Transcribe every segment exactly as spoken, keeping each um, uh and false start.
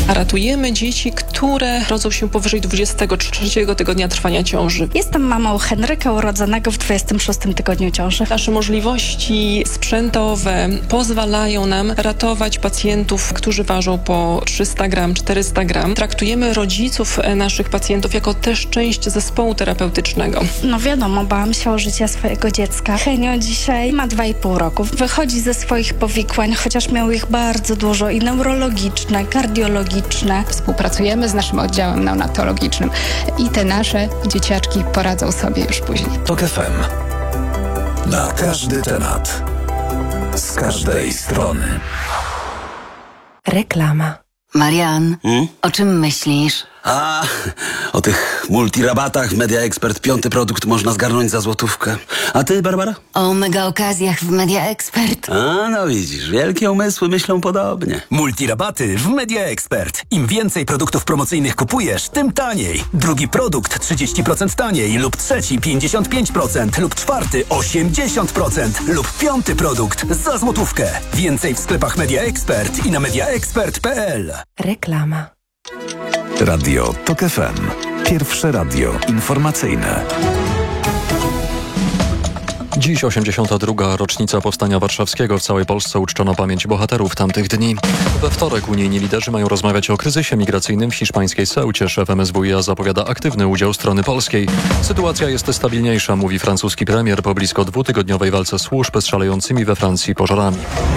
A ratujemy dzieci, które rodzą się powyżej dwudziestego trzeciego tygodnia trwania ciąży. Jestem mamą Henryka, urodzonego w dwudziestym szóstym tygodniu ciąży. Nasze możliwości sprzętowe pozwalają nam ratować pacjentów, którzy ważą po trzysta gram, czterysta gram. Traktujemy rodziców naszych pacjentów jako też część zespołu terapeutycznego. No wiadomo, bałam się o życie swojego dziecka. Henio dzisiaj ma dwa i pół roku. Wychodzi ze swoich powikłań, chociaż miał ich bardzo dużo i neurologiczne, kardiologiczne. Współpracujemy z naszym oddziałem neonatologicznym i te nasze dzieciaczki poradzą sobie już później. TOK F M. Na każdy temat. Z każdej strony. Reklama. Marian, Hmm? o czym myślisz? A, o tych multirabatach w Media Expert piąty produkt można zgarnąć za złotówkę. A ty, Barbara? O mega okazjach w Media Expert. A, no widzisz, wielkie umysły myślą podobnie. Multirabaty w Media Expert. Im więcej produktów promocyjnych kupujesz, tym taniej. Drugi produkt trzydzieści procent taniej lub trzeci pięćdziesiąt pięć procent lub czwarty osiemdziesiąt procent lub piąty produkt za złotówkę. Więcej w sklepach Media Expert i na mediaexpert kropka p l. Reklama. Radio TOK F M. Pierwsze radio informacyjne. Dziś osiemdziesiąta druga rocznica Powstania Warszawskiego. W całej Polsce uczczono pamięć bohaterów tamtych dni. We wtorek unijni liderzy mają rozmawiać o kryzysie migracyjnym w hiszpańskiej Ceucie. Szef M S W iA zapowiada aktywny udział strony polskiej. Sytuacja jest stabilniejsza, mówi francuski premier po blisko dwutygodniowej walce służb z szalejącymi we Francji pożarami.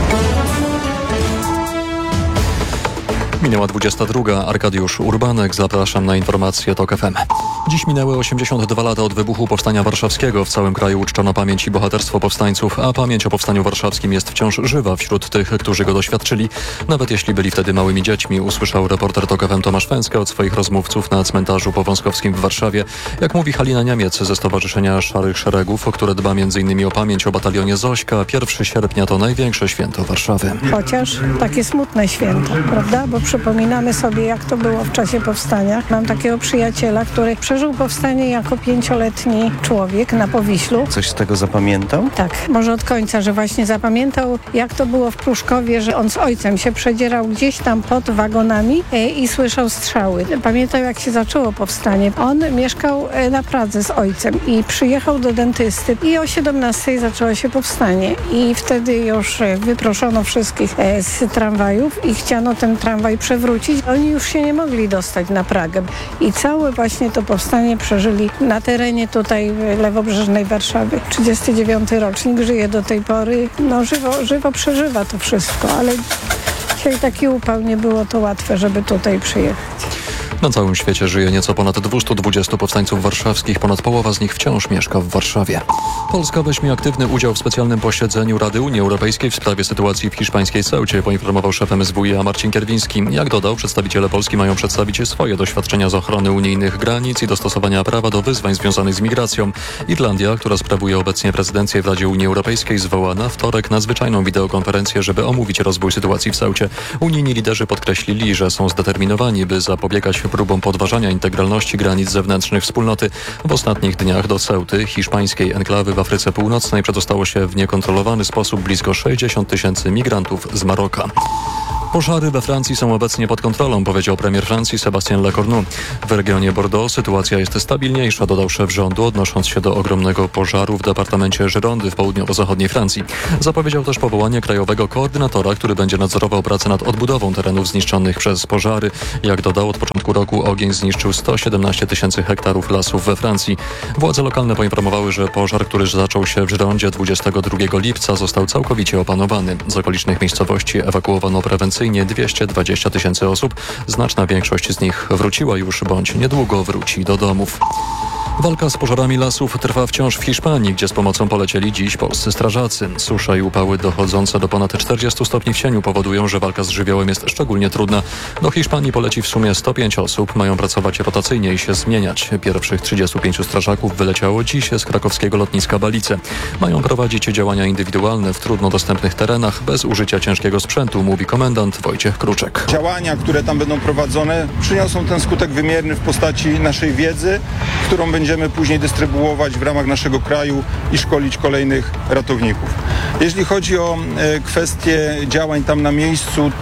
Minęła dwudziesta druga. Arkadiusz Urbanek. Zapraszam na informacje TOK F M. Dziś minęły osiemdziesiąt dwa lata od wybuchu Powstania Warszawskiego. W całym kraju uczczono pamięć i bohaterstwo powstańców, a pamięć o Powstaniu Warszawskim jest wciąż żywa wśród tych, którzy go doświadczyli, nawet jeśli byli wtedy małymi dziećmi, usłyszał reporter TOK F M Tomasz Fęskę od swoich rozmówców na cmentarzu powązkowskim w Warszawie. Jak mówi Halina Niemiec ze Stowarzyszenia Szarych Szeregów, o które dba m.in. o pamięć o batalionie Zośka, pierwszego sierpnia to największe święto Warszawy. Chociaż takie smutne święto, prawda? Bo przypominamy sobie, jak to było w czasie powstania. Mam takiego przyjaciela, który przeżył powstanie jako pięcioletni człowiek na Powiślu. Coś z tego zapamiętał? Tak, może od końca, że właśnie zapamiętał, jak to było w Pruszkowie, że on z ojcem się przedzierał gdzieś tam pod wagonami e, i słyszał strzały. Pamiętał, jak się zaczęło powstanie. On mieszkał e, na Pradze z ojcem i przyjechał do dentysty i o siedemnastej zaczęło się powstanie. I wtedy już e, wyproszono wszystkich e, z tramwajów i chciano ten tramwaj przewrócić. Oni już się nie mogli dostać na Pragę. I całe właśnie to powstanie przeżyli na terenie tutaj lewobrzeżnej Warszawy. trzydziesty dziewiąty rocznik, żyje do tej pory. No żywo, żywo przeżywa to wszystko, ale dzisiaj taki upał, nie było to łatwe, żeby tutaj przyjechać. Na całym świecie żyje nieco ponad dwieście dwadzieścia powstańców warszawskich, ponad połowa z nich wciąż mieszka w Warszawie. Polska weźmie aktywny udział w specjalnym posiedzeniu Rady Unii Europejskiej w sprawie sytuacji w hiszpańskiej Ceucie, poinformował szef M S W iA Marcin Kierwiński. Jak dodał, przedstawiciele Polski mają przedstawić swoje doświadczenia z ochrony unijnych granic i dostosowania prawa do wyzwań związanych z migracją. Irlandia, która sprawuje obecnie prezydencję w Radzie Unii Europejskiej, zwoła na wtorek nadzwyczajną wideokonferencję, żeby omówić rozwój sytuacji w Ceucie. Unijni liderzy podkreślili, że są zdeterminowani, by zapobiegać próbom podważania integralności granic zewnętrznych wspólnoty. W ostatnich dniach do Ceuty, hiszpańskiej enklawy w Afryce Północnej, przedostało się w niekontrolowany sposób blisko sześćdziesiąt tysięcy migrantów z Maroka. Pożary we Francji są obecnie pod kontrolą, powiedział premier Francji Sébastien Lecornu. W regionie Bordeaux sytuacja jest stabilniejsza, dodał szef rządu, odnosząc się do ogromnego pożaru w departamencie Girondy w południowo-zachodniej Francji. Zapowiedział też powołanie krajowego koordynatora, który będzie nadzorował pracę nad odbudową terenów zniszczonych przez pożary. Jak dodał, od początku roku ogień zniszczył sto siedemnaście tysięcy hektarów lasów we Francji. Władze lokalne poinformowały, że pożar, który zaczął się w Girondzie dwudziestego drugiego lipca, został całkowicie opanowany. Z okolicznych miejscowości ewakuowano prewencyjnie dwieście dwadzieścia tysięcy osób. Znaczna większość z nich wróciła już bądź niedługo wróci do domów. Walka z pożarami lasów trwa wciąż w Hiszpanii, gdzie z pomocą polecieli dziś polscy strażacy. Susza i upały dochodzące do ponad czterdziestu stopni w cieniu powodują, że walka z żywiołem jest szczególnie trudna. Do Hiszpanii poleci w sumie sto pięć osób. Mają pracować rotacyjnie i się zmieniać. Pierwszych trzydziestu pięciu strażaków wyleciało dziś z krakowskiego lotniska Balice. Mają prowadzić działania indywidualne w trudno dostępnych terenach bez użycia ciężkiego sprzętu, mówi komendant Wojciech Kruczek. Działania, które tam będą prowadzone, przyniosą ten skutek wymierny w postaci naszej wiedzy, którą będziemy Będziemy później dystrybuować w ramach naszego kraju i szkolić kolejnych ratowników. Jeśli chodzi o e, kwestie działań tam na miejscu, to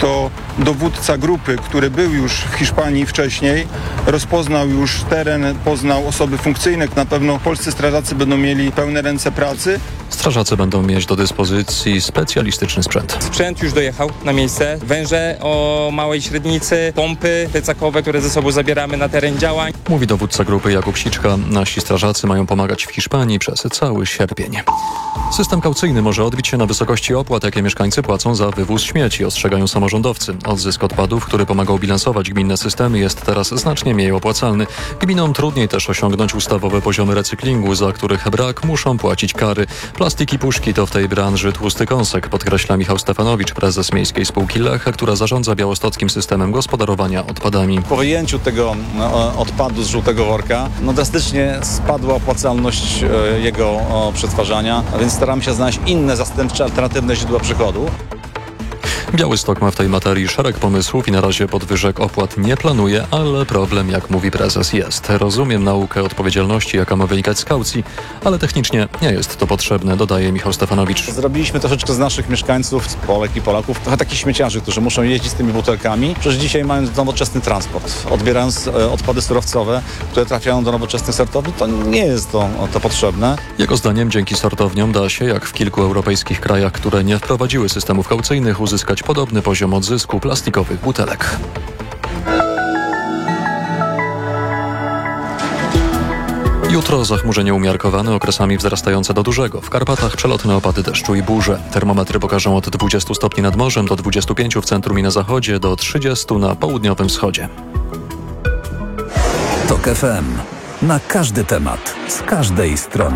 dowódca grupy, który był już w Hiszpanii wcześniej, rozpoznał już teren, poznał osoby funkcyjne. Na pewno polscy strażacy będą mieli pełne ręce pracy. Strażacy będą mieć do dyspozycji specjalistyczny sprzęt. Sprzęt już dojechał na miejsce. Węże o małej średnicy, pompy plecakowe, które ze sobą zabieramy na teren działań. Mówi dowódca grupy Jakub Siczka. Nasi strażacy mają pomagać w Hiszpanii przez cały sierpień. System kaucyjny może odbić się na wysokości opłat, jakie mieszkańcy płacą za wywóz śmieci, ostrzegają samorządowcy. Odzysk odpadów, który pomagał bilansować gminne systemy, jest teraz znacznie mniej opłacalny. Gminom trudniej też osiągnąć ustawowe poziomy recyklingu, za których brak muszą płacić kary. Plastik i puszki to w tej branży tłusty kąsek, podkreśla Michał Stefanowicz, prezes Miejskiej Spółki Lech, która zarządza białostockim systemem gospodarowania odpadami. Po wyjęciu tego no, odpadu z żółtego worka, no drastycznie spadła opłacalność e, jego o, przetwarzania, a więc staramy się znaleźć inne zastępcze, alternatywne źródła przychodu. Białystok ma w tej materii szereg pomysłów i na razie podwyżek opłat nie planuje, ale problem, jak mówi prezes, jest. Rozumiem naukę odpowiedzialności, jaka ma wynikać z kaucji, ale technicznie nie jest to potrzebne, dodaje Michał Stefanowicz. Zrobiliśmy troszeczkę z naszych mieszkańców, Polek i Polaków, trochę takich śmieciarzy, którzy muszą jeździć z tymi butelkami. Przecież dzisiaj mając nowoczesny transport, odbierając e, odpady surowcowe, które trafiają do nowoczesnych sortowni, to nie jest to, to potrzebne. Jego zdaniem dzięki sortowniom da się, jak w kilku europejskich krajach, które nie wprowadziły systemów kaucyjnych, uzyskać podobny poziom odzysku plastikowych butelek. Jutro zachmurzenie umiarkowane, okresami wzrastające do dużego. W Karpatach przelotne opady deszczu i burze. Termometry pokażą od dwudziestu stopni nad morzem do dwudziestu pięciu w centrum i na zachodzie, do trzydziestu na południowym wschodzie. Tok F M. Na każdy temat, z każdej strony.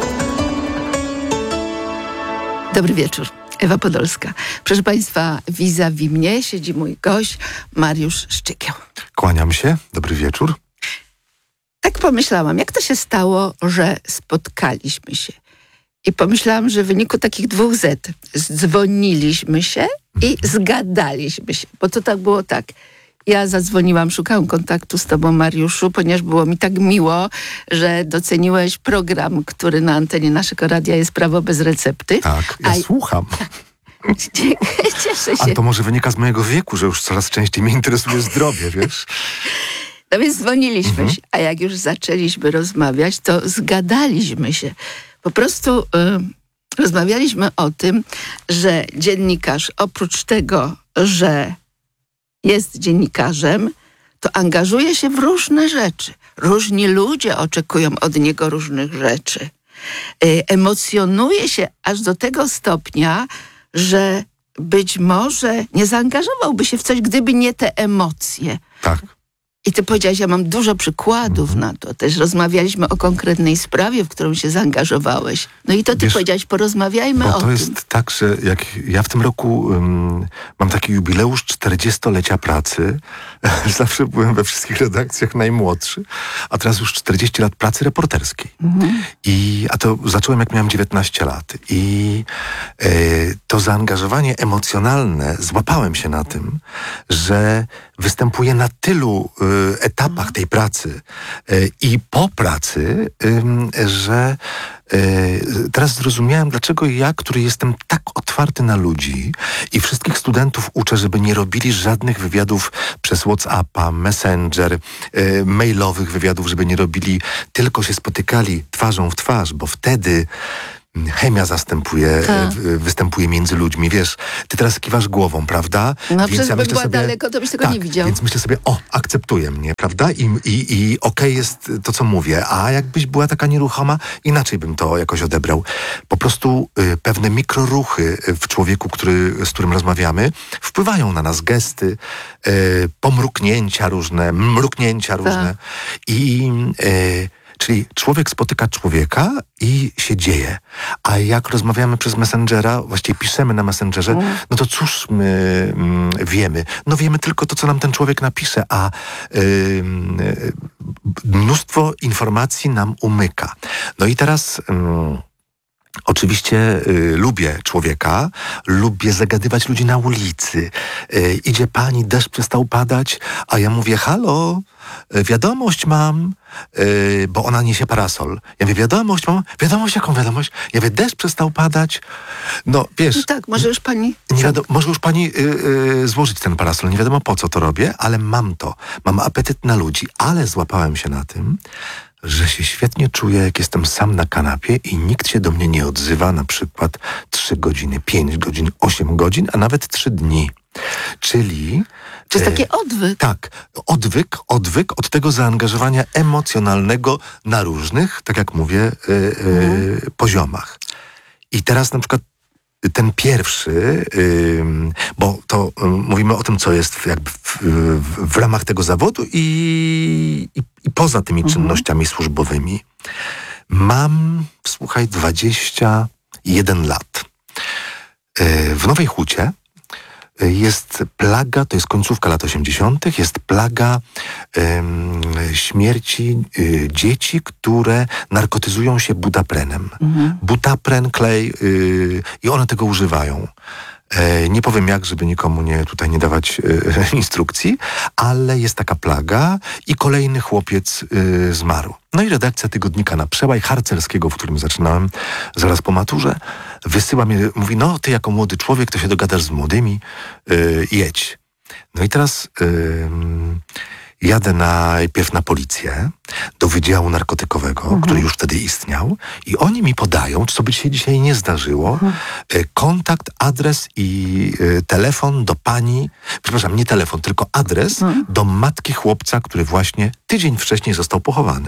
Dobry wieczór. Ewa Podolska. Proszę Państwa, vis-a-vis mnie siedzi mój gość Mariusz Szczykieł. Kłaniam się. Dobry wieczór. Tak pomyślałam, jak to się stało, że spotkaliśmy się. I pomyślałam, że w wyniku takich dwóch Z zdzwoniliśmy się i zgadaliśmy się. Bo to tak było tak. Ja zadzwoniłam, szukałam kontaktu z tobą, Mariuszu, ponieważ było mi tak miło, że doceniłeś program, który na antenie naszego radia jest Prawo bez recepty. Tak, ja A... słucham. Cieszę się. A to może wynika z mojego wieku, że już coraz częściej mnie interesuje zdrowie, wiesz? No więc dzwoniliśmy mhm. się, a jak już zaczęliśmy rozmawiać, to zgadaliśmy się. Po prostu y, rozmawialiśmy o tym, że dziennikarz oprócz tego, że jest dziennikarzem, to angażuje się w różne rzeczy. Różni ludzie oczekują od niego różnych rzeczy. Y, emocjonuje się aż do tego stopnia, że być może nie zaangażowałby się w coś, gdyby nie te emocje. Tak. I ty powiedziałaś, ja mam dużo przykładów mm. na to. Też rozmawialiśmy o konkretnej sprawie, w którą się zaangażowałeś. No i to ty Wiesz, powiedziałaś, porozmawiajmy o tym. To jest tak, że jak ja w tym roku um, mam taki jubileusz czterdziestolecia pracy. Zawsze byłem we wszystkich redakcjach najmłodszy, a teraz już czterdzieści lat pracy reporterskiej. Mm. I, a to zacząłem, jak miałem dziewiętnaście lat. I e, to zaangażowanie emocjonalne, złapałem się na tym, że występuję na tylu y, etapach tej pracy y, i po pracy, y, że y, teraz zrozumiałem, dlaczego ja, który jestem tak otwarty na ludzi i wszystkich studentów uczę, żeby nie robili żadnych wywiadów przez WhatsAppa, Messenger, y, mailowych wywiadów, żeby nie robili, tylko się spotykali twarzą w twarz, bo wtedy chemia zastępuje, tak. występuje między ludźmi. Wiesz, ty teraz kiwasz głową, prawda? No przecież ja bym była sobie, daleko, to byś tego tak, nie widział. Więc myślę sobie, o, akceptuje mnie, prawda? I, i, i okej jest to, co mówię. A jakbyś była taka nieruchoma, inaczej bym to jakoś odebrał. Po prostu y, pewne mikroruchy w człowieku, który, z którym rozmawiamy, wpływają na nas. Gesty, y, pomruknięcia różne, mruknięcia różne. Tak. I... Y, Czyli człowiek spotyka człowieka i się dzieje. A jak rozmawiamy przez Messengera, właściwie piszemy na Messengerze, mm. no to cóż my mm, wiemy? No wiemy tylko to, co nam ten człowiek napisze, a y, y, mnóstwo informacji nam umyka. No i teraz... Y, Oczywiście y, lubię człowieka, lubię zagadywać ludzi na ulicy. Y, idzie pani, deszcz przestał padać, a ja mówię, halo, y, wiadomość mam, y, bo ona niesie parasol. Ja mówię, wiadomość mam, wiadomość, jaką wiadomość? Ja mówię, deszcz przestał padać. No, wiesz... No tak, może już pani... Nie wiadomo, może już pani y, y, złożyć ten parasol. Nie wiadomo, po co to robię, ale mam to. Mam apetyt na ludzi, ale złapałem się na tym, że się świetnie czuję, jak jestem sam na kanapie i nikt się do mnie nie odzywa, na przykład trzy godziny, pięć godzin, osiem godzin, a nawet trzy dni. Czyli... To jest taki odwyk. Tak, odwyk, odwyk od tego zaangażowania emocjonalnego na różnych, tak jak mówię, y, y, mhm. poziomach. I teraz na przykład ten pierwszy, y, bo to y, mówimy o tym, co jest jakby w, w, w ramach tego zawodu i, i, i poza tymi mhm. czynnościami służbowymi. Mam, słuchaj, dwadzieścia jeden lat. Y, w Nowej Hucie jest plaga, to jest końcówka lat osiemdziesiątych, jest plaga ym, śmierci y, dzieci, które narkotyzują się butaprenem. Mhm. Butapren, klej y, i one tego używają. E, nie powiem jak, żeby nikomu nie, tutaj nie dawać e, instrukcji, ale jest taka plaga i kolejny chłopiec e, zmarł. No i redakcja tygodnika Na Przełaj harcerskiego, w którym zaczynałem zaraz po maturze, wysyła mnie, mówi, no ty jako młody człowiek, to się dogadasz z młodymi, e, jedź. No i teraz e, jadę najpierw na policję, do Wydziału Narkotykowego, mhm. który już wtedy istniał i oni mi podają, co by się dzisiaj nie zdarzyło, mhm. kontakt, adres i y, telefon do pani, przepraszam, nie telefon, tylko adres mhm. do matki chłopca, który właśnie tydzień wcześniej został pochowany.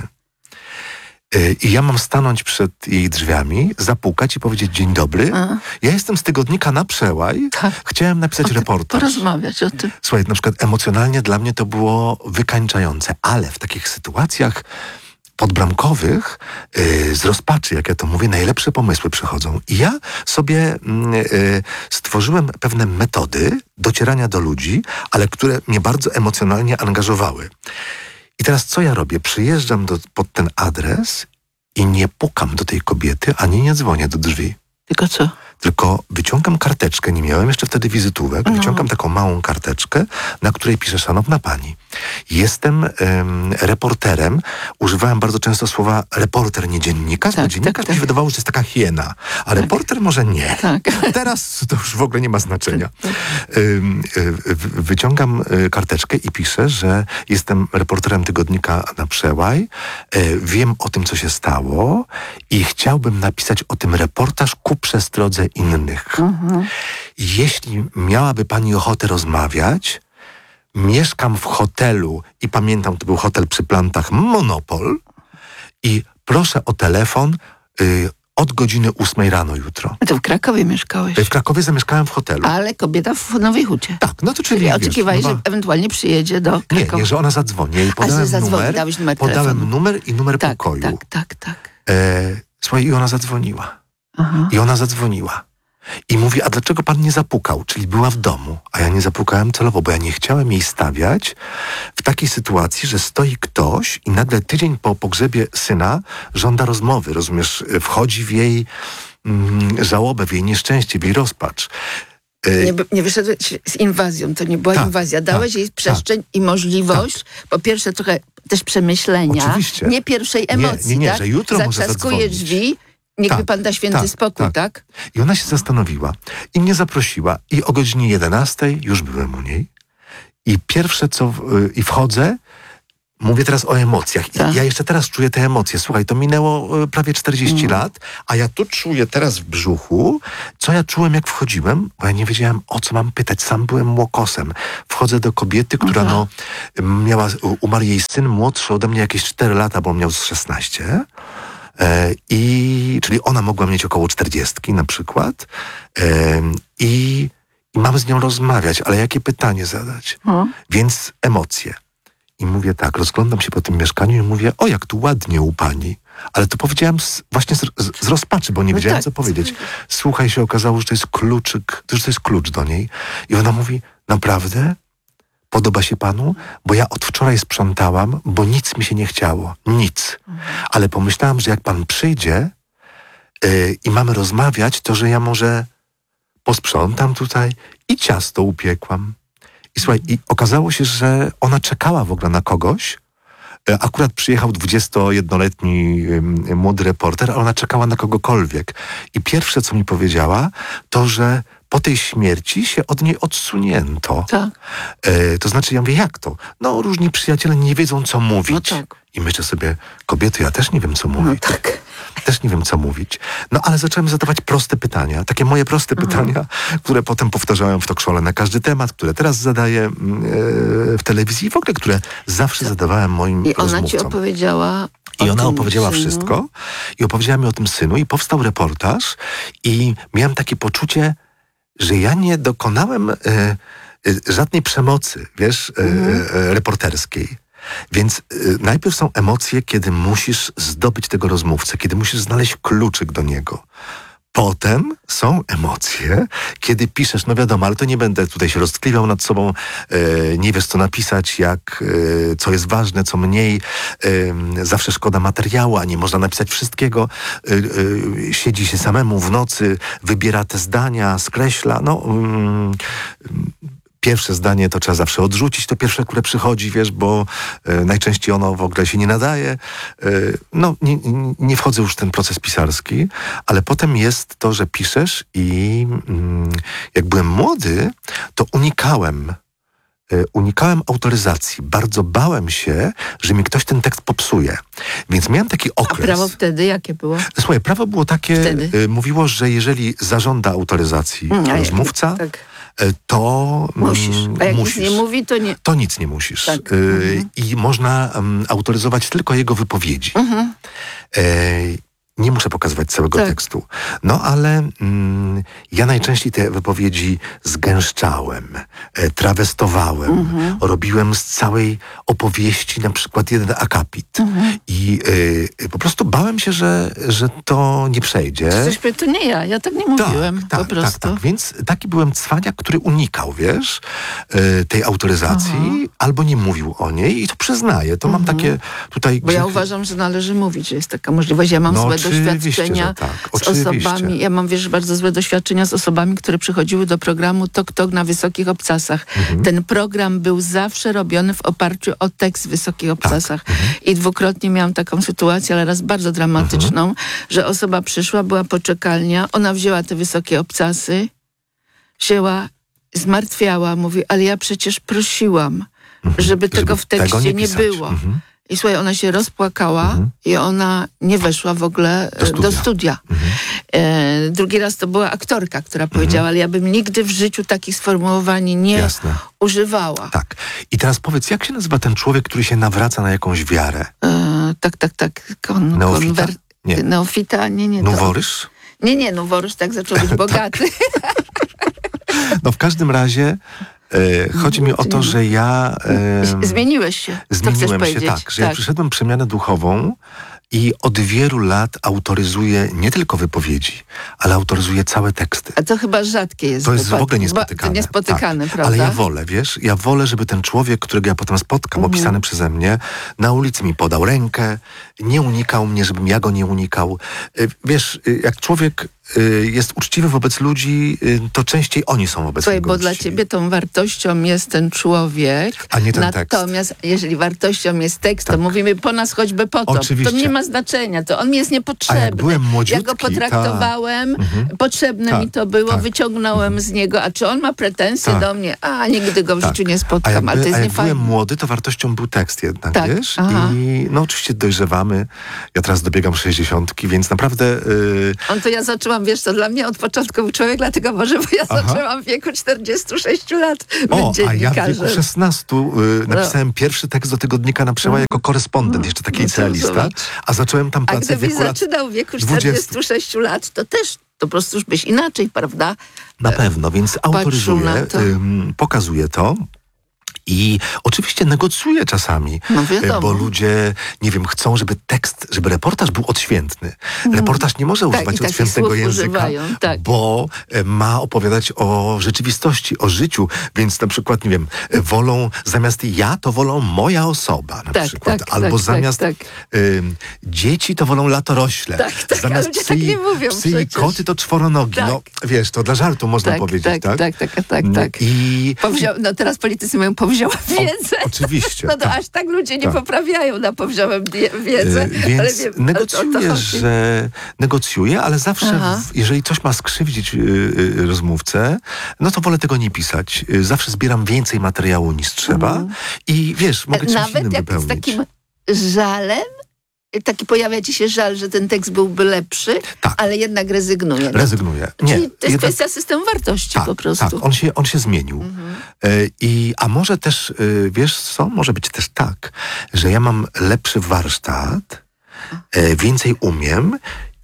Y, I ja mam stanąć przed jej drzwiami, zapukać i powiedzieć dzień dobry. A. Ja jestem z tygodnika Na Przełaj. Tak. Chciałem napisać reportaż. Porozmawiać o tym. Słuchaj, na przykład emocjonalnie dla mnie to było wykańczające, ale w takich sytuacjach podbramkowych yy, z rozpaczy, jak ja to mówię, najlepsze pomysły przychodzą. I ja sobie yy, stworzyłem pewne metody docierania do ludzi, ale które mnie bardzo emocjonalnie angażowały. I teraz co ja robię? Przyjeżdżam do, pod ten adres i nie pukam do tej kobiety, ani nie dzwonię do drzwi. Tylko co? Tylko wyciągam karteczkę, nie miałem jeszcze wtedy wizytówek, no. wyciągam taką małą karteczkę, na której piszę, szanowna pani, jestem ym, reporterem, używałem bardzo często słowa reporter, nie dziennikarz, tak, bo dziennikarz tak, mi się tak. wydawało, że jest taka hiena, a tak. reporter może nie. Tak. Teraz to już w ogóle nie ma znaczenia. Ym, y, wyciągam y, karteczkę i piszę, że jestem reporterem tygodnika Na Przełaj, y, wiem o tym, co się stało i chciałbym napisać o tym reportaż ku przestrodze innych. Mhm. Jeśli miałaby pani ochotę rozmawiać, mieszkam w hotelu i pamiętam, to był hotel przy Plantach Monopol i proszę o telefon y, od godziny ósmej rano jutro. A to w Krakowie mieszkałeś? W Krakowie zamieszkałem w hotelu. Ale kobieta w Nowej Hucie. Tak, no to czyli, czyli wiesz, oczekiwałeś, no, że ewentualnie przyjedzie do Krakowa. Nie, nie, że ona zadzwoni. I podałem zadzwoni, numer, dałeś numer podałem telefonu. numer i numer tak, pokoju. Tak, tak, tak. E, słuchaj, i ona zadzwoniła. Aha. I ona zadzwoniła. I mówi, a dlaczego pan nie zapukał? Czyli była w domu, a ja nie zapukałem celowo, bo ja nie chciałem jej stawiać w takiej sytuacji, że stoi ktoś i nagle tydzień po pogrzebie syna żąda rozmowy, rozumiesz? Wchodzi w jej mm, żałobę, w jej nieszczęście, w jej rozpacz. Nie, nie wyszedłeś z inwazją, to nie była tak, inwazja. Dałeś tak, jej przestrzeń tak, i możliwość, tak. po pierwsze trochę też przemyślenia, Oczywiście. nie pierwszej emocji, nie, nie, nie, tak? że jutro może Zatrzaskuje zadzwonić. drzwi, niech tak, mi pan da święty tak, spokój, tak. tak? I ona się zastanowiła i mnie zaprosiła i o godzinie jedenastej już byłem u niej i pierwsze co, w, i wchodzę, mówię teraz o emocjach. I ja jeszcze teraz czuję te emocje. Słuchaj, to minęło y, prawie czterdzieści mm. lat, a ja tu czuję teraz w brzuchu, co ja czułem jak wchodziłem, bo ja nie wiedziałem, o co mam pytać. Sam byłem młokosem. Wchodzę do kobiety, która Aha. no miała, umarł jej syn młodszy ode mnie jakieś cztery lata, bo on miał z szesnaście. E, i, czyli ona mogła mieć około czterdziestki na przykład. E, i, I mamy z nią rozmawiać, ale jakie pytanie zadać? Hmm. Więc emocje. I mówię tak, rozglądam się po tym mieszkaniu i mówię, o jak tu ładnie u pani. Ale to powiedziałem z, właśnie z, z, z rozpaczy, bo nie no wiedziałem, tak, co powiedzieć. Słuchaj, się okazało, że to jest kluczyk, że to jest klucz do niej. I ona mówi, naprawdę? Podoba się panu? Bo ja od wczoraj sprzątałam, bo nic mi się nie chciało. Nic. Ale pomyślałam, że jak pan przyjdzie, yy, i mamy rozmawiać, to że ja może posprzątam tutaj i ciasto upiekłam. I słuchaj, i okazało się, że ona czekała w ogóle na kogoś. Akurat przyjechał dwudziestojednoletni młody reporter, a ona czekała na kogokolwiek. I pierwsze, co mi powiedziała, to, że po tej śmierci się od niej odsunięto. Tak. E, to znaczy, ja mówię, jak to? No, różni przyjaciele nie wiedzą, co mówić. No tak. I myślę sobie, kobiety, ja też nie wiem, co mówić. No tak. Też nie wiem, co mówić. No, ale zacząłem zadawać proste pytania. Takie moje proste mhm. pytania, które potem powtarzałem w talk show na każdy temat, które teraz zadaję e, w telewizji i w ogóle, które zawsze tak. zadawałem moim I ona rozmówcom. ci opowiedziała I ona tym opowiedziała synu. wszystko. I opowiedziała mi o tym synu. I powstał reportaż. I miałem takie poczucie, że ja nie dokonałem e, e, żadnej przemocy, wiesz, e, e, reporterskiej. Więc y, najpierw są emocje, kiedy musisz zdobyć tego rozmówcę, kiedy musisz znaleźć kluczyk do niego. Potem są emocje, kiedy piszesz, no wiadomo, ale to nie będę tutaj się roztkliwiał nad sobą, e, nie wiesz co napisać, jak, e, co jest ważne, co mniej. E, zawsze szkoda materiału, a nie można napisać wszystkiego. E, e, siedzi się samemu w nocy, wybiera te zdania, skreśla. No... Mm, Pierwsze zdanie to trzeba zawsze odrzucić, to pierwsze, które przychodzi, wiesz, bo e, najczęściej ono w ogóle się nie nadaje. E, no, nie, nie wchodzę już w ten proces pisarski, ale potem jest to, że piszesz i mm, jak byłem młody, to unikałem e, unikałem autoryzacji. Bardzo bałem się, że mi ktoś ten tekst popsuje. Więc miałem taki okres. A prawo wtedy jakie było? Słuchaj, prawo było takie, e, mówiło, że jeżeli zażąda autoryzacji hmm, rozmówca, tak. to musisz. A jak musisz. nic nie mówi, to nie. To nic nie musisz. Tak. Y, mhm. I można um, autoryzować tylko jego wypowiedzi. Mhm. E, nie muszę pokazywać całego tak. tekstu. No ale mm, ja najczęściej te wypowiedzi zgęszczałem, e, trawestowałem, mhm. robiłem z całej opowieści na przykład jeden akapit. Mhm. I e, po prostu bałem się, że, że to nie przejdzie. Coś, to nie ja, ja tak nie mówiłem. Tak, tak, po prostu. tak, tak. Więc taki byłem cwaniak, który unikał, wiesz, e, tej autoryzacji, Aha. albo nie mówił o niej i to przyznaję. To mhm. mam takie tutaj... Bo ja uważam, że należy mówić, że jest taka możliwość. Ja mam no, złe doświadczenia tak. z osobami. Ja mam, wiesz, bardzo złe doświadczenia z osobami, które przychodziły do programu Tok Tok na Wysokich Obcasach. Mhm. Ten program był zawsze robiony w oparciu o tekst w Wysokich Obcasach. Tak. Mhm. I dwukrotnie miałam taką sytuację, ale raz bardzo dramatyczną, mhm. że osoba przyszła, była poczekalnia, ona wzięła te Wysokie Obcasy, wzięła, zmartwiała, mówi, ale ja przecież prosiłam, mhm. żeby tego żeby w tekście tego nie, nie było. Mhm. I słuchaj, ona się rozpłakała mhm. i ona nie weszła w ogóle do studia. Do studia. Mhm. E, drugi raz to była aktorka, która mhm. powiedziała, ale ja bym nigdy w życiu takich sformułowań nie Jasne. używała. Tak. I teraz powiedz, jak się nazywa ten człowiek, który się nawraca na jakąś wiarę? E, tak, tak, tak. Kon, Neofita? Konwer... Nie. Neofita? Nie, nie. Noworyż? To... Nie, nie, Noworyż tak zaczął być bogaty. No w każdym razie E, chodzi mi o to, że ja... E, Zmieniłeś się. Zmieniłem się, tak. Że tak. ja przyszedłem przemianę duchową i od wielu lat autoryzuję nie tylko wypowiedzi, ale autoryzuję całe teksty. A to chyba rzadkie jest. To jest wypad... w ogóle niespotykane. To niespotykane, tak. prawda? Ale ja wolę, wiesz, ja wolę, żeby ten człowiek, którego ja potem spotkam, mm. opisany przeze mnie, na ulicy mi podał rękę, nie unikał mnie, żebym ja go nie unikał. Wiesz, jak człowiek jest uczciwy wobec ludzi, to częściej oni są wobec Słuchaj, niego bo uczciwi. dla ciebie tą wartością jest ten człowiek, a nie ten natomiast tekst. jeżeli wartością jest tekst, tak. to mówimy po nas choćby potop. Oczywiście. To nie ma znaczenia, to on mi jest niepotrzebny. A jak byłem młodziutki, ja go potraktowałem, ta. potrzebne ta. mi to było, tak. wyciągnąłem mhm. z niego, a czy on ma pretensje tak. do mnie? A nigdy go w tak. życiu nie spotkam, a jak, ale to jest a jak niefajne. byłem młody, to wartością był tekst jednak, tak. wiesz? Aha. I no oczywiście dojrzewamy. Ja teraz dobiegam sześćdziesiątki, więc naprawdę... Yy... On to ja zaczęłam, wiesz co, dla mnie od początku był człowiek, dlatego może, bo ja Aha. zaczęłam w wieku czterdziestu sześciu lat być o, a ja w dziennikarzem. wieku szesnastu yy, napisałem no. pierwszy tekst do tygodnika na Przełaj no. jako korespondent, jeszcze taki licealista, no a zacząłem tam pracę a w wieku lat... A gdybyś zaczynał w wieku czterdziestu sześciu lat, to też to po prostu już byś inaczej, prawda? Na pewno, więc autoryzuję, to. Ym, pokazuję to I oczywiście negocjuję czasami, No wiadomo. bo ludzie, nie wiem, chcą, żeby tekst, żeby reportaż był odświętny. Reportaż nie może Tak, używać i takich odświętnego słów języka, używają, tak. bo e, ma opowiadać o rzeczywistości, o życiu, więc na przykład, nie wiem, e, wolą, zamiast ja, to wolą moja osoba na Tak, przykład, tak, albo tak, zamiast tak, ym, dzieci, to wolą latorośle. Tak, tak, zamiast a ludzie psy, tak nie mówią psy i przecież. koty, to czworonogi. Tak. No, wiesz, to dla żartu można Tak, powiedzieć, tak, tak? tak, tak, tak, tak. I Powzią, no teraz politycy mają powzięła wiedzę. oczywiście, No to tak. aż tak ludzie nie Tak. poprawiają na powziąłem wiedzę. E, Więc ale wiem, negocjuję, o to chodzi. że negocjuję, ale zawsze, Aha. w, jeżeli coś ma skrzywdzić y, y, rozmówcę, no to wolę tego nie pisać. Y, Zawsze zbieram więcej materiału niż trzeba Mhm. i wiesz, mogę czymś Nawet innym jak wypełnić. z takim żalem, taki pojawia ci się żal, że ten tekst byłby lepszy, ale jednak rezygnuje. No, Rezygnuję. Nie, czyli to jest jednak- kwestia systemu wartości tak, po prostu. Tak, on się, on się zmienił. E, I, a może też, y, wiesz co, może być też tak, że ja mam lepszy warsztat, e, więcej umiem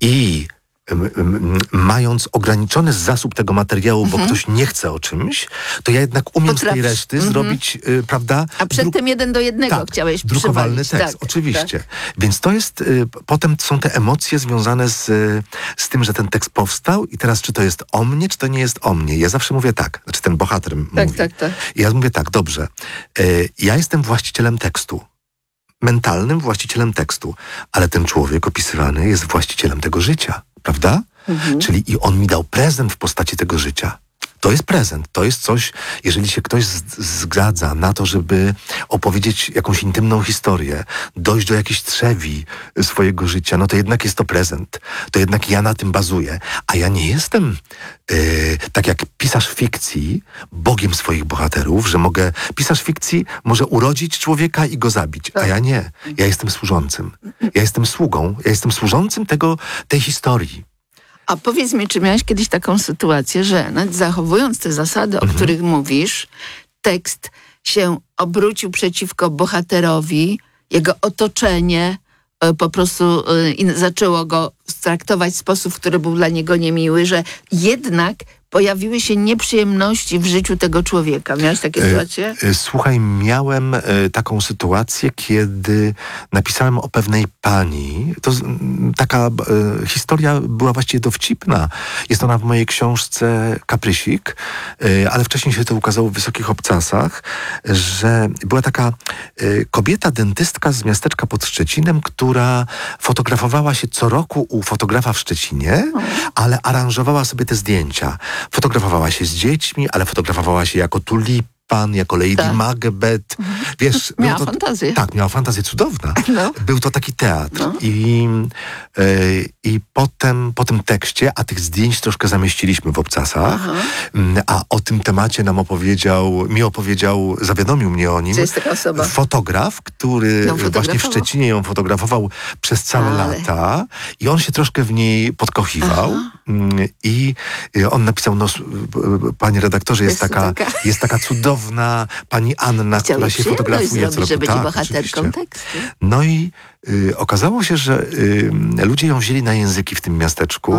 i m, m, mając ograniczony zasób tego materiału, bo ktoś nie chce o czymś, to ja jednak umiem z tej Potrafisz. reszty Mhm. zrobić, y, prawda? A przedtem jeden do jednego tak, chciałeś drukowalny przywalić. tekst, tak, oczywiście. Tak. Więc to jest, y, potem są te emocje związane z, y, z tym, że ten tekst powstał i teraz czy to jest o mnie, czy to nie jest o mnie. Ja zawsze mówię tak, znaczy ten bohater Tak, mówi. tak, tak. I ja mówię tak, dobrze, y, ja jestem właścicielem tekstu. Mentalnym właścicielem tekstu, ale ten człowiek opisywany jest właścicielem tego życia, prawda? Mhm. Czyli i on mi dał prezent w postaci tego życia. To jest prezent, to jest coś, jeżeli się ktoś z- zgadza na to, żeby opowiedzieć jakąś intymną historię, dojść do jakiejś trzewi swojego życia, no to jednak jest to prezent. To jednak ja na tym bazuję. A ja nie jestem, yy, tak jak pisarz fikcji, bogiem swoich bohaterów, że mogę, pisarz fikcji może urodzić człowieka i go zabić, a ja nie. Ja jestem służącym. Ja jestem sługą, ja jestem służącym tego, tej historii. A powiedz mi, czy miałeś kiedyś taką sytuację, że nawet zachowując te zasady, o których mówisz, tekst się obrócił przeciwko bohaterowi, jego otoczenie e, po prostu e, i zaczęło go traktować w sposób, który był dla niego niemiły, że jednak pojawiły się nieprzyjemności w życiu tego człowieka. Miałeś takie sytuacje? E, e, Słuchaj, miałem e, taką sytuację, kiedy napisałem o pewnej pani. To z- m, taka e, historia była właściwie dowcipna. Jest ona w mojej książce Kaprysik, e, ale wcześniej się to ukazało w Wysokich Obcasach, że była taka e, kobieta dentystka z miasteczka pod Szczecinem, która fotografowała się co roku u fotografa w Szczecinie, ale aranżowała sobie te zdjęcia. Fotografowała się z dziećmi, ale fotografowała się jako tulipan, jako Lady Tak. Macbeth. Wiesz, Miała był to, fantazję. Tak, miała fantazję cudowna. No. Był to taki teatr. No. I, e, I potem po tym tekście, a tych zdjęć troszkę zamieściliśmy w Obcasach, m, a o tym temacie nam opowiedział, mi opowiedział, zawiadomił mnie o nim Czy jest taka osoba? fotograf, który Ją właśnie w fotografował? Szczecinie ją fotografował przez całe Ale. lata i on się troszkę w niej podkochiwał. Mm, I y, on napisał, no, s- p- panie redaktorze, jest, Jest taka, taka. jest taka cudowna pani Anna, Chciał która jej się przyjemność fotografuje co zrobić, roku. że będzie Tak, bohaterką oczywiście. tekstu. No i y, okazało się, że y, ludzie ją wzięli na języki w tym miasteczku.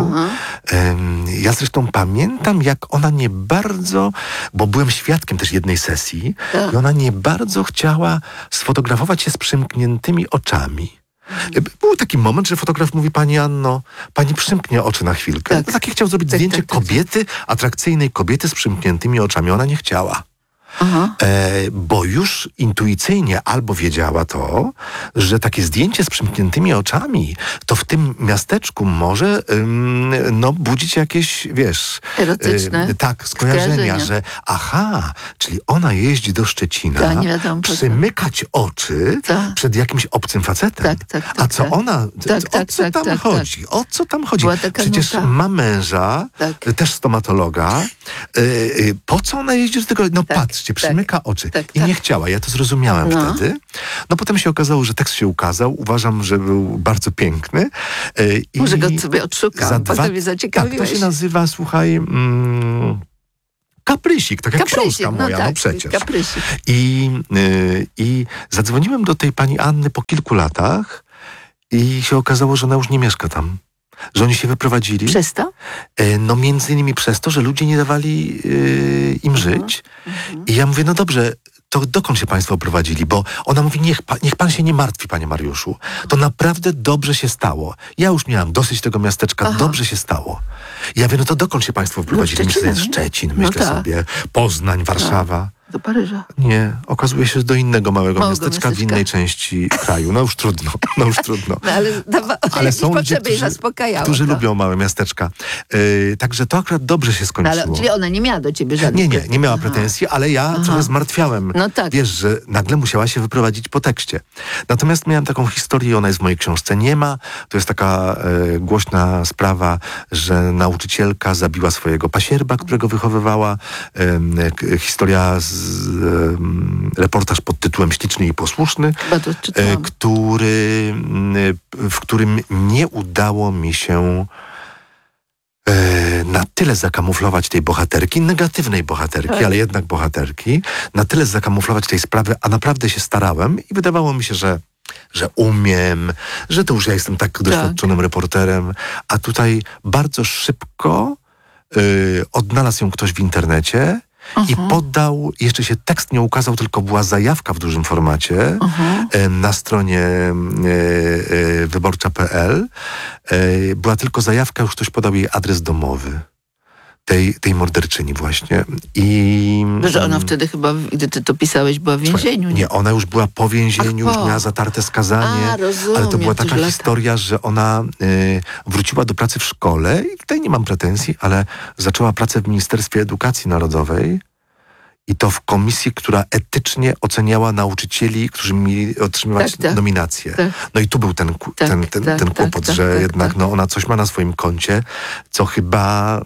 Ym, ja zresztą pamiętam, jak ona nie bardzo, bo byłem świadkiem też jednej sesji, Tak. i ona nie bardzo chciała sfotografować się z przymkniętymi oczami. Był taki moment, że fotograf mówi, pani Anno, pani przymknie oczy na chwilkę. Tak. No, takie chciał zrobić Tak, zdjęcie tak, tak, tak. kobiety, atrakcyjnej kobiety z przymkniętymi oczami. Ona nie chciała. Aha. E, bo już intuicyjnie albo wiedziała to, że takie zdjęcie z przymkniętymi oczami to w tym miasteczku może ym, no, budzić jakieś, wiesz... Erotyczne y, tak, skojarzenia, skojarzenia. że aha, czyli ona jeździ do Szczecina, Tak, nie wiadomo po co. przymykać oczy Tak. przed jakimś obcym facetem. Tak, tak, tak, A co tak. ona, Tak, o tak, co tak, tam tak, chodzi? O co tam chodzi? Była taka Przecież nuta. ma męża, Tak. też stomatologa. Y, y, po co ona jeździ do tego? No Tak, patrzcie, tak. przymyka oczy. Tak, I tak. nie chciała. Ja to zrozumiałem No. wtedy. No potem się okazało, że tekst się ukazał. Uważam, że był bardzo piękny. Y, i Może go sobie odszukam, za potem dwa- mnie Tak, zaciekawiłeś. to się nazywa, słuchaj... Mm, Kaprysik, tak jak Kaprysik, książka no moja, no, tak, przecież. kaprysik. I, y, I zadzwoniłem do tej pani Anny po kilku latach i się okazało, że ona już nie mieszka tam. Że oni się wyprowadzili. Przez to? E, No między innymi przez to, że ludzie nie dawali y, im żyć. I ja mówię, no dobrze, to dokąd się państwo prowadzili? Bo ona mówi, niech, pa, niech pan się nie martwi, panie Mariuszu. To naprawdę dobrze się stało. Ja już miałam dosyć tego miasteczka, Aha. dobrze się stało. Ja wiem, no to dokąd się państwo wprowadzili? No myślę, Szczecin, myślę no tak. sobie, Poznań, Warszawa. No. Do Paryża. Nie, okazuje się, że do innego małego, małego miasteczka, miasteczka w innej części kraju. No już trudno, no już trudno. No, ale dawa, ale są ludzie, którzy, którzy to. lubią małe miasteczka. Yy, także to akurat dobrze się skończyło. No, ale, czyli ona nie miała do ciebie żadnych Nie, nie, nie miała pretensji, ale ja Aha. trochę zmartwiałem. No tak. Wiesz, że nagle musiała się wyprowadzić po tekście. Natomiast miałem taką historię, ona jest w mojej książce. Nie ma, to jest taka e, głośna sprawa, że nauczycielka zabiła swojego pasierba, którego wychowywała. E, historia z e, reportaż pod tytułem Śliczny i posłuszny, e, który, w którym nie udało mi się e, na tyle zakamuflować tej bohaterki, negatywnej bohaterki, tak. ale jednak bohaterki, na tyle zakamuflować tej sprawy, a naprawdę się starałem i wydawało mi się, że że umiem, że to już ja jestem tak doświadczonym tak. reporterem, a tutaj bardzo szybko y, odnalazł ją ktoś w internecie Aha. i podał, jeszcze się tekst nie ukazał, tylko była zajawka w dużym formacie y, na stronie y, y, wyborcza kropka pe el. Y, była tylko zajawka, już ktoś podał jej adres domowy. Tej, tej morderczyni właśnie. I że ona wtedy chyba, gdy ty to pisałeś, była w więzieniu. Nie, nie ona już była po więzieniu, Ach, po. już miała zatarte skazanie. A, rozumiem, ale to była taka historia, lata. że ona y, wróciła do pracy w szkole i tutaj nie mam pretensji, ale zaczęła pracę w Ministerstwie Edukacji Narodowej i to w komisji, która etycznie oceniała nauczycieli, którzy mieli otrzymywać tak, tak, nominacje. Tak. No i tu był ten, tak, ten, ten, tak, ten kłopot, tak, że tak, jednak tak. No, ona coś ma na swoim koncie, co chyba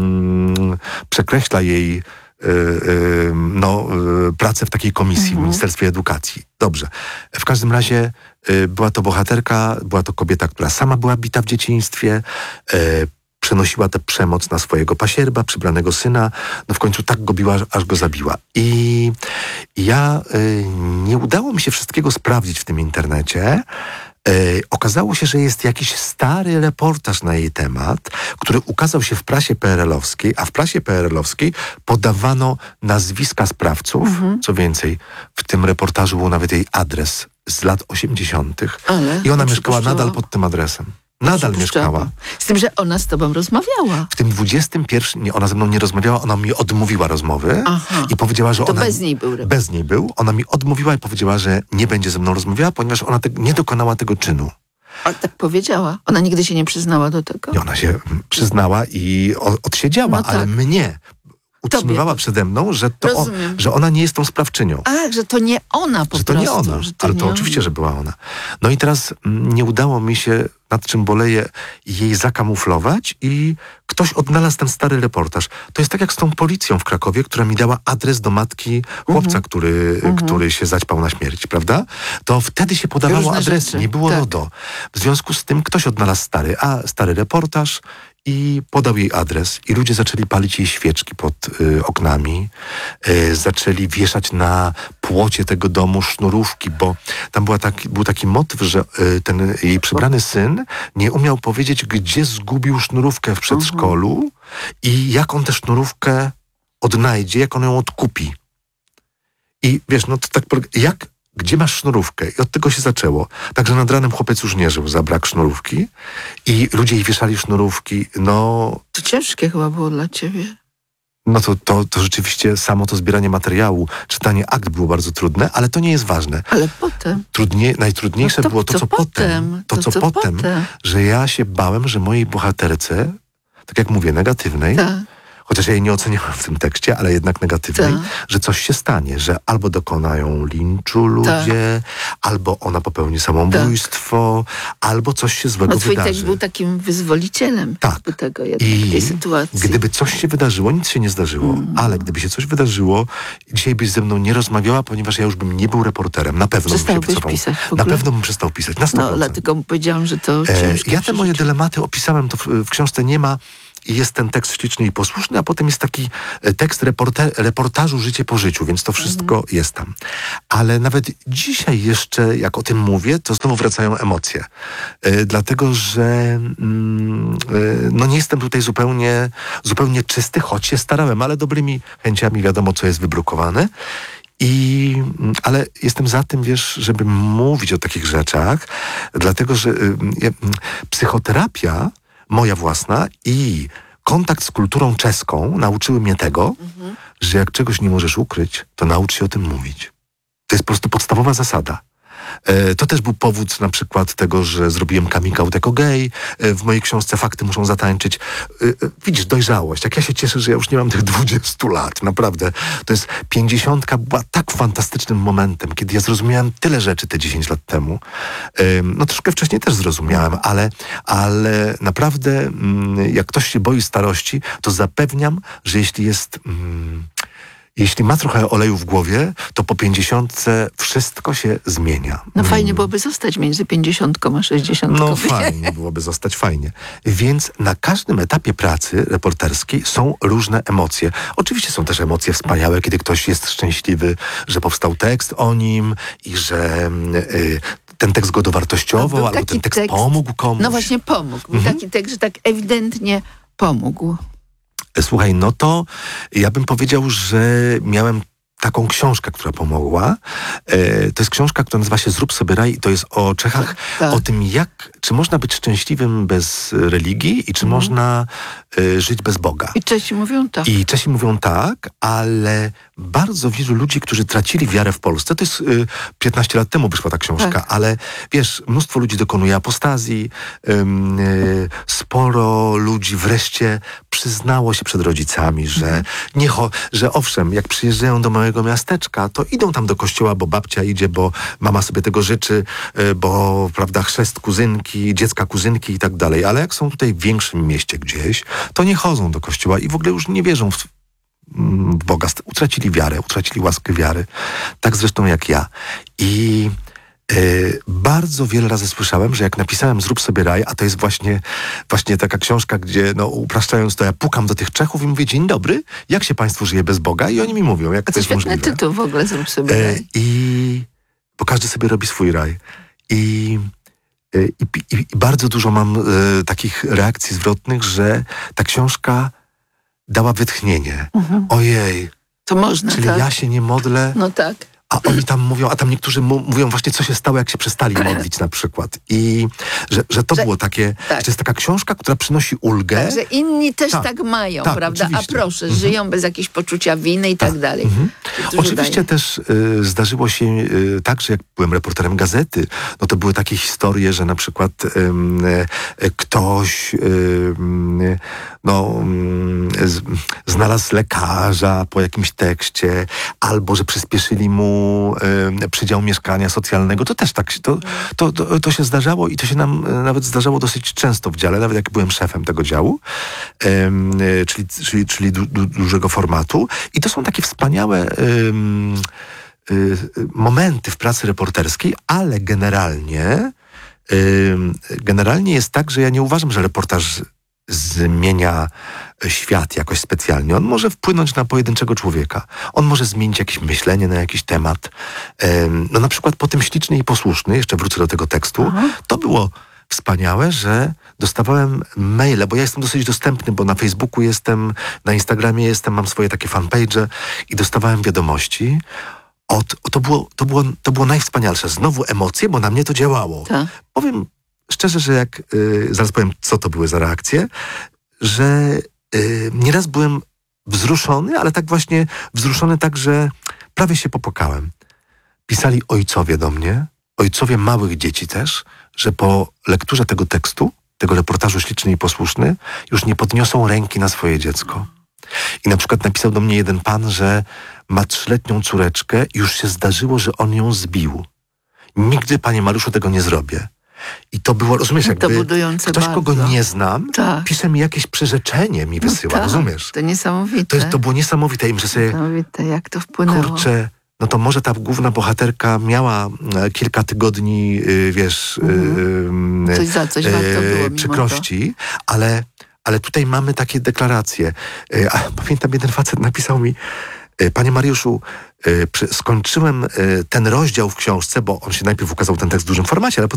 mm, przekreśla jej y, y, no, y, pracę w takiej komisji mhm. w Ministerstwie Edukacji. Dobrze. W każdym razie y, była to bohaterka, była to kobieta, która sama była bita w dzieciństwie, y, przenosiła tę przemoc na swojego pasierba, przybranego syna. No w końcu tak go biła, aż go zabiła. I ja y, nie udało mi się wszystkiego sprawdzić w tym internecie. Y, okazało się, że jest jakiś stary reportaż na jej temat, który ukazał się w prasie pe er el-owskiej, a w prasie pe er el-owskiej podawano nazwiska sprawców. Mhm. Co więcej, w tym reportażu był nawet jej adres z lat osiemdziesiątych. Ale I ona mieszkała nadal pod tym adresem. Nadal mieszkała. Z tym, że ona z tobą rozmawiała. W tym dwudziestym pierwszym... Nie, ona ze mną nie rozmawiała, ona mi odmówiła rozmowy. Aha. I powiedziała, że to ona... bez niej był. Bez niej był. Ona mi odmówiła i powiedziała, że nie będzie ze mną rozmawiała, ponieważ ona te, nie dokonała tego czynu. Ale tak powiedziała. Ona nigdy się nie przyznała do tego? I ona się przyznała i o, odsiedziała, no tak. ale mnie utrzymywała Tobie. przede mną, że, to o, że ona nie jest tą sprawczynią. A, że to nie ona po że prostu. Że to nie ona, to ale to ona. oczywiście, że była ona. No i teraz m, nie udało mi się, nad czym boleję, jej zakamuflować i ktoś odnalazł ten stary reportaż. To jest tak jak z tą policją w Krakowie, która mi dała adres do matki chłopca, mm-hmm. który, mm-hmm. który się zaćpał na śmierć, prawda? To wtedy się podawało Różne adresy, rzeczy. nie było tak. RODO. W związku z tym ktoś odnalazł stary, a stary reportaż i podał jej adres i ludzie zaczęli palić jej świeczki pod y, oknami, y, zaczęli wieszać na płocie tego domu sznurówki, bo tam była taki, był taki motyw, że y, ten jej przybrany syn nie umiał powiedzieć, gdzie zgubił sznurówkę w przedszkolu uh-huh. i jak on tę sznurówkę odnajdzie, jak on ją odkupi. I wiesz, no to tak, jak gdzie masz sznurówkę? I od tego się zaczęło. Także nad ranem chłopiec już nie żył za brak sznurówki i ludzie jej wieszali sznurówki. No... To ciężkie chyba było dla ciebie. No to, to, to rzeczywiście samo to zbieranie materiału, czytanie akt było bardzo trudne, ale to nie jest ważne. Ale potem? Trudnie, najtrudniejsze no to, było to, co, co potem. potem to, co, co potem, potem, że ja się bałem, że mojej bohaterce, tak jak mówię, negatywnej, tak. chociaż ja jej nie oceniałem w tym tekście, ale jednak negatywnej, Ta. że coś się stanie, że albo dokonają linczu ludzie, Ta. albo ona popełni samobójstwo, Ta. albo coś się złego no, twój wydarzy. tekst był takim wyzwolicielem tak. tego jednak, I tej sytuacji. Gdyby coś się wydarzyło, nic się nie zdarzyło, mm. ale gdyby się coś wydarzyło, dzisiaj byś ze mną nie rozmawiała, ponieważ ja już bym nie był reporterem. Na pewno bym się wycofał. Pisać na pewno bym przestał pisać. Na sto procent. No, dlatego powiedziałam, że to ciężkie. E, ja te moje dylematy opisałem, to w, w książce nie ma. I jest ten tekst Śliczny i posłuszny, a potem jest taki tekst reporte, reportażu Życie po życiu, więc to wszystko mhm. jest tam. Ale nawet dzisiaj jeszcze, jak o tym mówię, to znowu wracają emocje. E, dlatego, że mm, e, no nie jestem tutaj zupełnie, zupełnie czysty, choć się starałem, ale dobrymi chęciami wiadomo, co jest wybrukowane. I, ale jestem za tym, wiesz, żeby mówić o takich rzeczach, dlatego, że y, y, psychoterapia moja własna i kontakt z kulturą czeską nauczyły mnie tego, mhm. że jak czegoś nie możesz ukryć, to naucz się o tym mówić. To jest po prostu podstawowa zasada. To też był powód na przykład tego, że zrobiłem coming out jako gej. W mojej książce Fakty muszą zatańczyć. Widzisz, dojrzałość. Jak ja się cieszę, że ja już nie mam tych dwudziestu lat. Naprawdę. To jest pięćdziesiątka była tak fantastycznym momentem, kiedy ja zrozumiałem tyle rzeczy te dziesięć lat temu. No troszkę wcześniej też zrozumiałem, ale, ale naprawdę jak ktoś się boi starości, to zapewniam, że jeśli jest... Mm, Jeśli ma trochę oleju w głowie, to po pięćdziesiątce wszystko się zmienia. No fajnie byłoby zostać między pięćdziesiątką a sześćdziesiątką. No fajnie byłoby zostać, fajnie. Więc na każdym etapie pracy reporterskiej są różne emocje. Oczywiście są też emocje wspaniałe, kiedy ktoś jest szczęśliwy, że powstał tekst o nim i że... Yy, ten tekst go dowartościował, albo ten tekst, tekst pomógł komuś. No właśnie pomógł. Był mhm. taki tekst, że tak ewidentnie pomógł. Słuchaj, no to ja bym powiedział, że miałem taką książkę, która pomogła. E, to jest książka, która nazywa się Zrób sobie raj i to jest o Czechach, tak. o tym jak, czy można być szczęśliwym bez religii i czy mm. można e, żyć bez Boga. I Czesi mówią tak. I Czesi mówią tak, ale bardzo wielu ludzi, którzy tracili wiarę w Polsce, to jest e, piętnaście lat temu wyszła ta książka, tak. ale wiesz, mnóstwo ludzi dokonuje apostazji, e, e, sporo ludzi wreszcie przyznało się przed rodzicami, że, mm. nie cho- że owszem, jak przyjeżdżają do małego miasteczka, to idą tam do kościoła, bo babcia idzie, bo mama sobie tego życzy, bo, prawda, chrzest kuzynki, dziecka kuzynki i tak dalej. Ale jak są tutaj w większym mieście gdzieś, to nie chodzą do kościoła i w ogóle już nie wierzą w, w Boga. Utracili wiarę, utracili łaskę wiary. Tak zresztą jak ja. I Yy, bardzo wiele razy słyszałem, że jak napisałem Zrób sobie raj, a to jest właśnie, właśnie taka książka, gdzie, no upraszczając to, ja pukam do tych Czechów i mówię, dzień dobry, jak się państwu żyje bez Boga? I oni mi mówią, jak a to jest możliwe. To świetny tytuł w ogóle, Zrób sobie raj. Yy, I bo każdy sobie robi swój raj. I, yy, i, i, i bardzo dużo mam yy, takich reakcji zwrotnych, że ta książka dała wytchnienie. Mhm. Ojej. To można, Czyli tak? ja się nie modlę. No tak. A oni tam mówią, a tam niektórzy mu, mówią właśnie, co się stało, jak się przestali modlić na przykład. I że, że to że, było takie, tak. że to jest taka książka, która przynosi ulgę. Tak, że inni też tak, tak mają, tak, prawda? Oczywiście. A proszę, mhm. żyją bez jakiegoś poczucia winy i tak, tak dalej. Mhm. Oczywiście daje. też y, zdarzyło się y, tak, że jak byłem reporterem gazety, no to były takie historie, że na przykład y, y, ktoś y, y, no, y, z, znalazł lekarza po jakimś tekście, albo że przyspieszyli mu y, przydział mieszkania socjalnego. To też tak, to, to, to, to się zdarzało i to się nam y, nawet zdarzało dosyć często w dziale, nawet jak byłem szefem tego działu, y, y, czyli, czyli, czyli du, du, dużego formatu. I to są takie wspaniałe y, y, y, momenty w pracy reporterskiej, ale generalnie y, generalnie jest tak, że ja nie uważam, że reportaż zmienia świat jakoś specjalnie. On może wpłynąć na pojedynczego człowieka. On może zmienić jakieś myślenie na jakiś temat. No na przykład po tym Śliczny i Posłuszny, jeszcze wrócę do tego tekstu, Aha. to było wspaniałe, że dostawałem maile, bo ja jestem dosyć dostępny, bo na Facebooku jestem, na Instagramie jestem, mam swoje takie fanpage i dostawałem wiadomości. Od, to, było, to, było, to było najwspanialsze. Znowu emocje, bo na mnie to działało. Tak. Powiem szczerze, że jak, y, zaraz powiem, co to były za reakcje, że y, nieraz byłem wzruszony, ale tak właśnie wzruszony tak, że prawie się popłakałem. Pisali ojcowie do mnie, ojcowie małych dzieci też, że po lekturze tego tekstu, tego reportażu Śliczny i Posłuszny, już nie podniosą ręki na swoje dziecko. I na przykład napisał do mnie jeden pan, że ma trzyletnią córeczkę i już się zdarzyło, że on ją zbił. Nigdy, panie Mariuszu, tego nie zrobię. I to było, rozumiesz, jakby ktoś, bardzo. kogo nie znam, tak. pisze mi jakieś przyrzeczenie, mi wysyła, no tak, rozumiesz? To niesamowite. To, jest, to było niesamowite i myślę sobie, niesamowite, jak to wpłynęło. Kurczę, no to może ta główna bohaterka miała e, kilka tygodni, e, wiesz, mhm. e, coś za coś warto było mimo przykrości, ale, ale tutaj mamy takie deklaracje. E, a pamiętam, jeden facet napisał mi, Panie Mariuszu, skończyłem ten rozdział w książce, bo on się najpierw ukazał ten tekst w dużym formacie, ale